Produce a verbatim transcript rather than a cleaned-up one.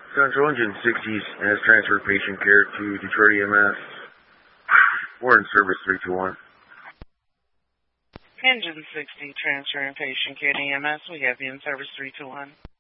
Central Engine sixties has transferred patient care to Detroit E M S. We're in service three two one. Engine sixty, transferring patient care to E M S. We have you in service three two one.